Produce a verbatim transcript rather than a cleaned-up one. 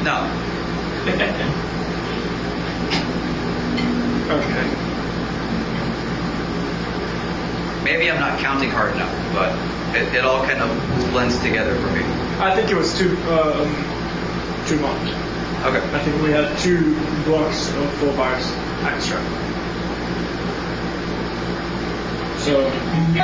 No. Okay. Maybe I'm not counting hard enough, but it, it all kind of blends together for me. I think it was too um, too much. Okay. I think we had two blocks of four bars extra. So